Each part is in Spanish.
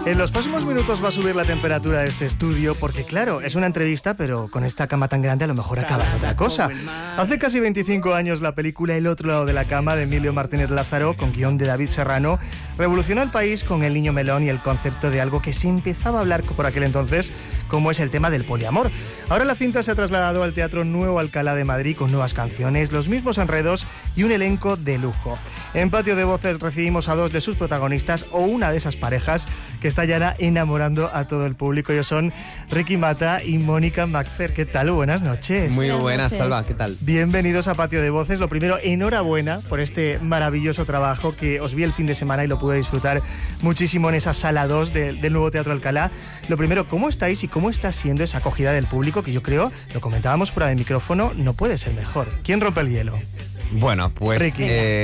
En los próximos minutos va a subir la temperatura de este estudio porque, claro, es una entrevista, pero con esta cama tan grande a lo mejor acaba en otra cosa. Hace casi 25 años la película El otro lado de la cama de Emilio Martínez Lázaro, con guión de David Serrano, revolucionó el país con El niño melón y el concepto de algo que se empezaba a hablar por aquel entonces, como es el tema del poliamor. Ahora la cinta se ha trasladado al Teatro Nuevo Alcalá de Madrid con nuevas canciones, los mismos enredos y un elenco de lujo. En Patio de Voces recibimos a dos de sus protagonistas, o una de esas parejas que está ya enamorando a todo el público. Ellos son Ricky Mata y Mónica Macfer. ¿Qué tal? Buenas noches. Muy buenas, Salva. ¿Qué tal? Bienvenidos a Patio de Voces. Lo primero, enhorabuena por este maravilloso trabajo que os vi el fin de semana y lo pude disfrutar muchísimo en esa sala 2 del nuevo Teatro Alcalá. Lo primero, ¿cómo estáis y cómo está siendo esa acogida del público? Que yo creo, lo comentábamos fuera del micrófono, no puede ser mejor. ¿Quién rompe el hielo? Bueno, pues Ricky.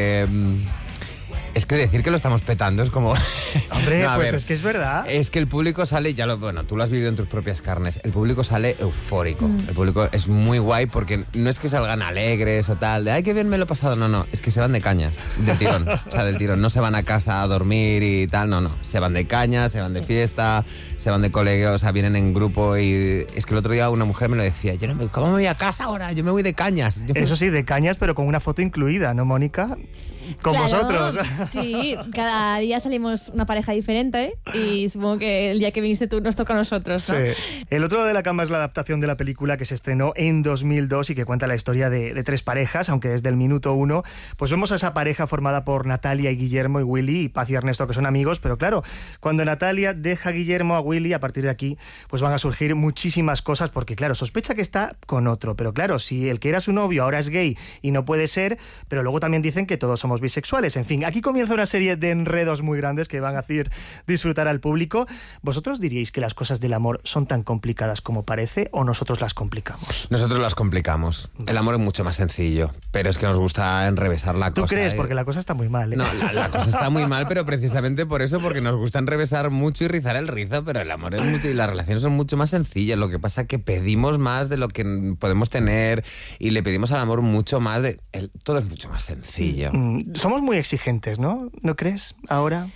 Es que decir que lo estamos petando es como... Hombre, No, pues ver, es que es verdad. Es que el público sale, bueno, tú lo has vivido en tus propias carnes, el público sale eufórico. El público es muy guay porque no es que salgan alegres o tal, de ¡ay, qué bien me lo he pasado! No, es que se van de cañas, del tirón. O sea, del tirón. No se van a casa a dormir y tal, no. Se van de cañas, se van de fiesta, se van de colegio, o sea, vienen en grupo y... Es que el otro día una mujer me lo decía, ¿cómo me voy a casa ahora? Yo me voy de cañas. Eso sí, de cañas, pero con una foto incluida, ¿no, Mónica? Con vosotros. Sí, cada día salimos una pareja diferente y supongo que el día que viniste tú nos toca a nosotros, ¿no? Sí. El otro lado de la cama es la adaptación de la película que se estrenó en 2002 y que cuenta la historia de tres parejas, aunque desde el minuto 1 pues vemos a esa pareja formada por Natalia y Guillermo y Willy y Paz y Ernesto, que son amigos, pero claro, cuando Natalia deja a Guillermo a Willy, a partir de aquí pues van a surgir muchísimas cosas porque claro, sospecha que está con otro, pero claro, si el que era su novio ahora es gay y no puede ser, pero luego también dicen que todos somos bisexuales. En fin, aquí comienza una serie de enredos muy grandes que van a hacer disfrutar al público. ¿Vosotros diríais que las cosas del amor son tan complicadas como parece o nosotros las complicamos? Nosotros las complicamos. El amor es mucho más sencillo, pero es que nos gusta enrevesar la cosa. ¿Tú crees? Porque la cosa está muy mal, ¿eh? No, la cosa está muy mal, pero precisamente por eso, porque nos gusta enrevesar mucho y rizar el rizo, pero el amor es mucho y las relaciones son mucho más sencillas. Lo que pasa es que pedimos más de lo que podemos tener y le pedimos al amor mucho más todo es mucho más sencillo. Somos muy exigentes, ¿no? ¿No crees? Ahora...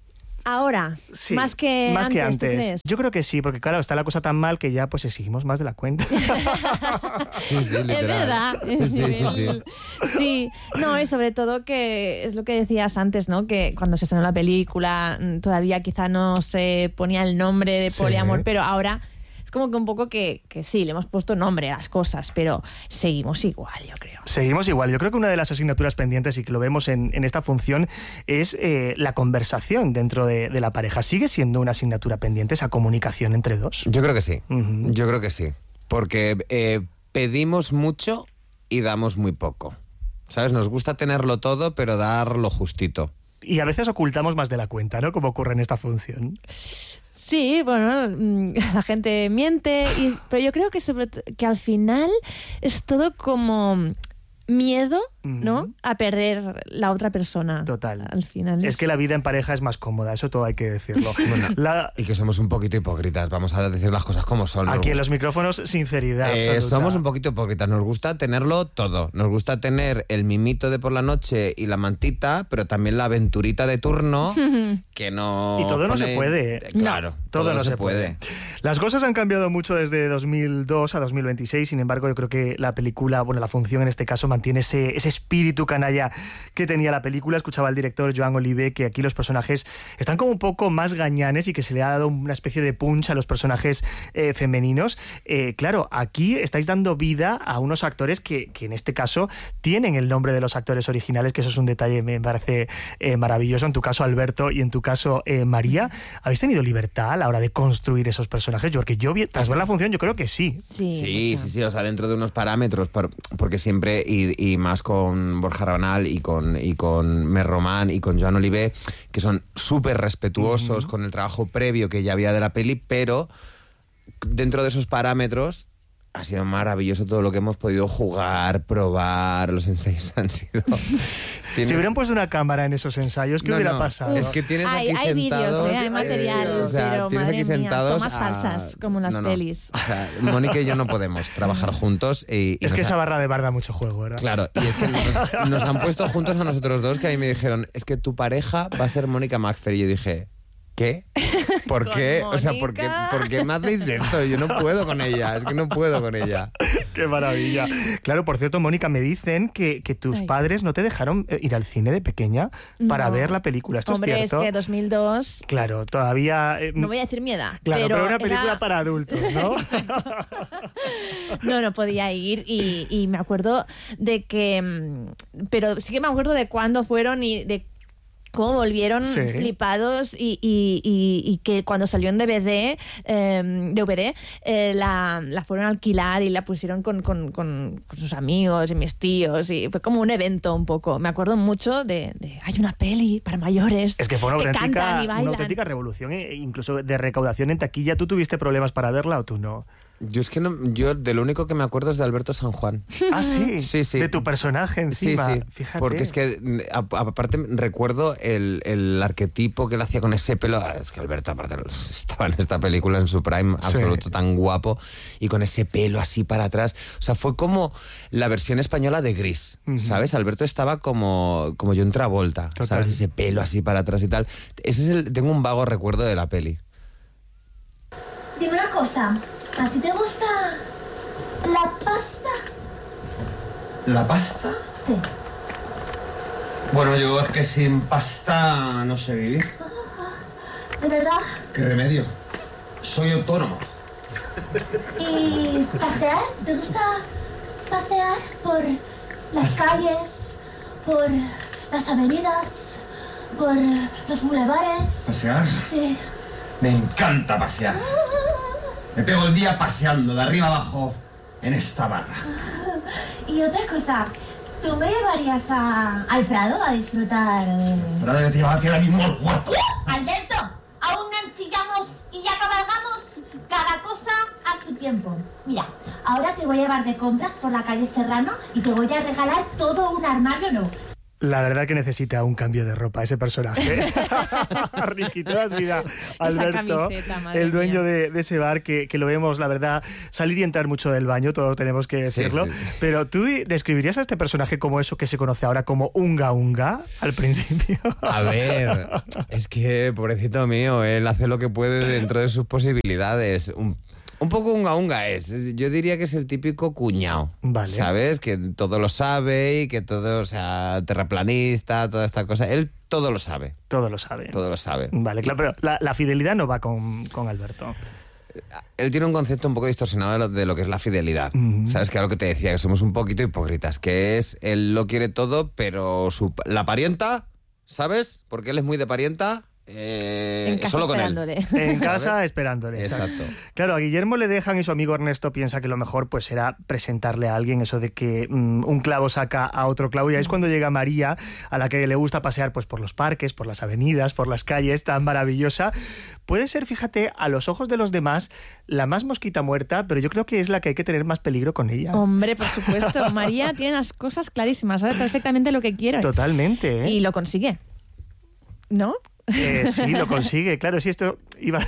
Ahora, Sí, más que antes. ¿Tú crees? Yo creo que sí, porque claro, está la cosa tan mal que ya pues exigimos más de la cuenta. Sí, literal. Es verdad. Sí. Sí, no, y sobre todo que es lo que decías antes, ¿no? Que cuando se estrenó la película todavía quizá no se ponía el nombre de poliamor, pero ahora es como que un poco que sí, le hemos puesto nombre a las cosas, pero seguimos igual, yo creo. Seguimos igual. Yo creo que una de las asignaturas pendientes y que lo vemos en esta función es la conversación dentro de la pareja. ¿Sigue siendo una asignatura pendiente esa comunicación entre dos? Yo creo que sí. Yo creo que sí. Porque pedimos mucho y damos muy poco. ¿Sabes? Nos gusta tenerlo todo, pero dar lo justito. Y a veces ocultamos más de la cuenta, ¿no? Como ocurre en esta función. Sí, bueno, la gente miente, pero yo creo que al final es todo como miedo, ¿no? A perder la otra persona. Total. Al final es que la vida en pareja es más cómoda, eso todo hay que decirlo. Bueno, y que somos un poquito hipócritas, vamos a decir las cosas como son. Aquí en los micrófonos, sinceridad absoluta. Somos un poquito hipócritas, nos gusta tenerlo todo. Nos gusta tener el mimito de por la noche y la mantita, pero también la aventurita de turno, que no... Y todo no se puede. Claro, no, todo no se puede. Las cosas han cambiado mucho desde 2002 a 2026, sin embargo yo creo que la película, bueno, la función en este caso mantiene ese espíritu canalla que tenía la película. Escuchaba al director Joan Oliver que aquí los personajes están como un poco más gañanes y que se le ha dado una especie de punch a los personajes femeninos. Claro, aquí estáis dando vida a unos actores que en este caso tienen el nombre de los actores originales, que eso es un detalle, me parece maravilloso. En tu caso Alberto y en tu caso María, ¿habéis tenido libertad a la hora de construir esos personajes? Porque yo, tras ver la función, yo creo que sí. Sí, o sea, dentro de unos parámetros, porque siempre, y más con Borja Rabanal y con Mer Román y con Joan Oliver, que son súper respetuosos con el trabajo previo que ya había de la peli, pero dentro de esos parámetros ha sido maravilloso todo lo que hemos podido jugar, probar, los ensayos han sido... Si hubieran puesto una cámara en esos ensayos, ¿qué hubiera pasado? Es que tienes aquí hay vídeos, hay material, o sea, pero tienes madre aquí mía, sentados tomas falsas, como en las pelis. O sea, Mónica y yo no podemos trabajar juntos. Y es que esa barra de bar da mucho juego, ¿verdad? Claro, y es que nos han puesto juntos a nosotros dos, que a mí me dijeron, es que tu pareja va a ser Mónica Macfer. Y yo dije... ¿Qué? ¿Por qué? Con O sea, ¿por qué me hacéis esto? Yo no puedo con ella, es que no puedo con ella. ¡Qué maravilla! Claro, por cierto, Mónica, me dicen que tus padres no te dejaron ir al cine de pequeña para ver la película. ¿Esto Hombre, es cierto? Hombre, es que 2002... Claro, todavía... no voy a decir mi edad. Claro, pero una película era... para adultos, ¿no? No podía ir y me acuerdo de que... Pero sí que me acuerdo de cuándo fueron y de cómo volvieron flipados y que cuando salió en DVD, la fueron a alquilar y la pusieron con sus amigos y mis tíos y fue como un evento un poco. Me acuerdo mucho de hay una peli para mayores. Es que fue una una auténtica revolución, incluso de recaudación en taquilla. ¿Tú tuviste problemas para verla o tú no? Yo es que no, yo de lo único que me acuerdo es de Alberto San Juan. Ah, sí. Sí. De tu personaje encima. Sí. Fíjate. Porque es que aparte recuerdo el arquetipo que él hacía con ese pelo. Es que Alberto aparte estaba en esta película en su prime absoluto, tan guapo, y con ese pelo así para atrás. O sea, fue como la versión española de Gris, ¿sabes? Alberto estaba como John Travolta, ¿sabes? Ese pelo así para atrás y tal. Tengo un vago recuerdo de la peli. Dime una cosa. ¿A ti te gusta la pasta? ¿La pasta? Sí. Bueno, yo es que sin pasta no sé vivir. ¿De verdad? ¿Qué remedio? Soy autónomo. ¿Y pasear? ¿Te gusta pasear por las calles, por las avenidas, por los bulevares? ¿Pasear? Sí. Me encanta pasear. Me pego el día paseando de arriba abajo en esta barra. Y otra cosa, ¿tú me llevarías al Prado a disfrutar de...? Pero que te llevaba a ti ahora mismo al cuarto. ¡Alberto! Aún no ensillamos y ya cabalgamos. Cada cosa a su tiempo. Mira, ahora te voy a llevar de compras por la calle Serrano y te voy a regalar todo un armario nuevo. La verdad que necesita un cambio de ropa ese personaje. Ricky, tú has vida, Alberto, el dueño de ese bar que lo vemos, la verdad, salir y entrar mucho del baño, todos tenemos que decirlo. Sí. Pero ¿tú describirías a este personaje como eso que se conoce ahora como Unga Unga al principio? A ver, es que, pobrecito mío, él hace lo que puede dentro de sus posibilidades. Un poco unga es. Yo diría que es el típico cuñado. Vale. ¿Sabes? Que todo lo sabe y que todo, o sea, terraplanista, toda esta cosa. Él todo lo sabe. Todo lo sabe. Todo lo sabe. Vale, claro, pero la fidelidad no va con Alberto. Él tiene un concepto un poco distorsionado de lo que es la fidelidad. ¿Sabes? Que es lo que te decía, que somos un poquito hipócritas. Que es, él lo quiere todo, pero la parienta, ¿sabes? Porque él es muy de parienta. En casa solo con esperándole. él. En casa esperándole. Exacto. Claro, a Guillermo le dejan y su amigo Ernesto piensa que lo mejor pues será presentarle a alguien, eso de que un clavo saca a otro clavo, y ahí es cuando llega María, a la que le gusta pasear pues por los parques, por las avenidas, por las calles, tan maravillosa. Puede ser, fíjate, a los ojos de los demás, la más mosquita muerta, pero yo creo que es la que hay que tener más peligro con ella. Hombre, por supuesto. María tiene las cosas clarísimas, sabe perfectamente lo que quiere. Totalmente, ¿eh? Y lo consigue. ¿No? Sí, lo consigue, claro, sí, esto iba...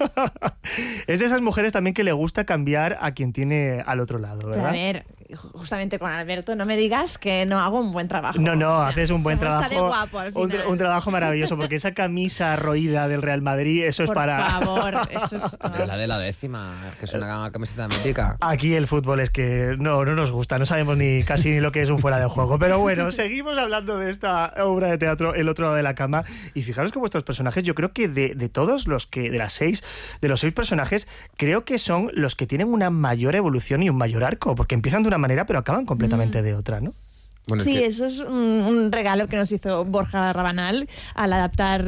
Es de esas mujeres también que le gusta cambiar a quien tiene al otro lado, ¿verdad? Pero a ver, justamente con Alberto, no me digas que no hago un buen trabajo. No, haces un buen trabajo. Está de guapo al final. Un trabajo maravilloso, porque esa camisa roída del Real Madrid, eso es para... Por favor, eso es... La de la décima, que es una camiseta mítica. Aquí el fútbol es que no nos gusta, no sabemos casi ni lo que es un fuera de juego. Pero bueno, seguimos hablando de esta obra de teatro, El otro lado de la cama. Y fijaros que vuestros personajes, yo creo que de todos los que, de los 6 personajes, creo que son los que tienen una mayor evolución y un mayor arco, porque empiezan de una manera pero acaban completamente de otra, ¿no? Bueno, sí, eso es un regalo que nos hizo Borja Rabanal al adaptar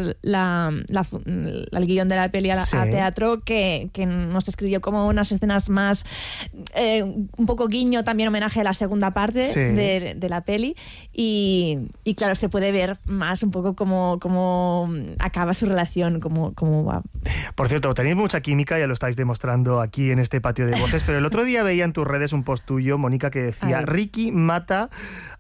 el guión de la peli a teatro, que nos escribió como unas escenas más, un poco guiño, también homenaje a la segunda parte de la peli, y claro, se puede ver más un poco cómo acaba su relación, cómo va. Por cierto, tenéis mucha química, ya lo estáis demostrando aquí en este patio de voces, pero el otro día veía en tus redes un post tuyo, Mónica, que decía: Ricky mata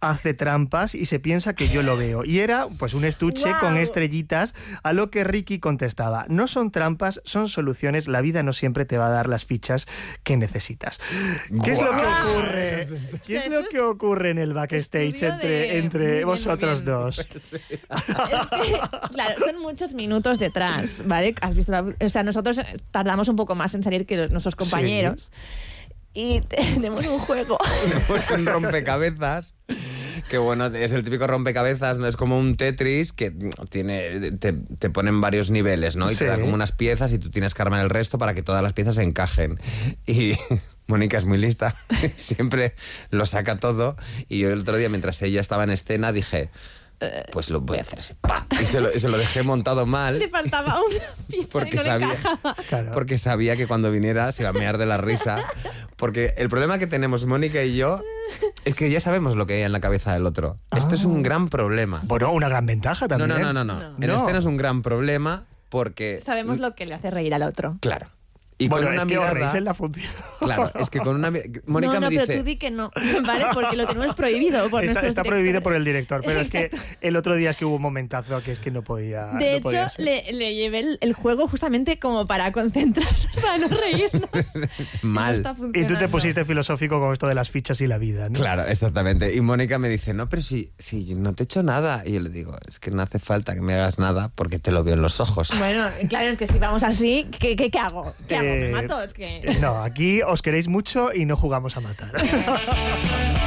hace trampas y se piensa que yo lo veo. Y era pues un estuche con estrellitas, a lo que Ricky contestaba: no son trampas, son soluciones, la vida no siempre te va a dar las fichas que necesitas. ¿Qué es lo que ocurre? ¿Qué es lo que ocurre en el backstage entre vosotros dos? Claro, son muchos minutos detrás, ¿vale? ¿Has visto o sea, nosotros tardamos un poco más en salir que nuestros compañeros. Y tenemos un juego. Pues un rompecabezas. Que bueno, es el típico rompecabezas, ¿no? Es como un Tetris que te ponen varios niveles, ¿no? Y te da como unas piezas y tú tienes que armar el resto para que todas las piezas encajen. Y Mónica es muy lista, siempre lo saca todo. Y yo el otro día, mientras ella estaba en escena, dije: pues lo voy a hacer así, ¡pa! Y se lo dejé montado mal. Le faltaba una pieza porque y no sabía, le encajaba. Claro. Porque sabía que cuando viniera se iba a mear de la risa. Porque el problema que tenemos Mónica y yo es que ya sabemos lo que hay en la cabeza del otro. Esto es un gran problema. Bueno, una gran ventaja también. No. En escena es un gran problema porque... Sabemos lo que le hace reír al otro. Claro. Y bueno, con una es que os mirada... reís en la función. Claro, es que con una... Mónica me dice... pero tú di que no, ¿vale? Porque lo tenemos prohibido por Está prohibido por el director, pero es que el otro día es que hubo un momentazo que es que no podía. De hecho, le llevé el juego justamente como para concentrarnos, para no reírnos. Mal. Y tú te pusiste filosófico con esto de las fichas y la vida, ¿no? Claro, exactamente. Y Mónica me dice: no, pero si no te he hecho nada. Y yo le digo: es que no hace falta que me hagas nada porque te lo veo en los ojos. Bueno, claro, es que si vamos así, ¿qué hago? ¿Qué hago? ¿Me mato? Es que... No, aquí os queréis mucho y no jugamos a matar.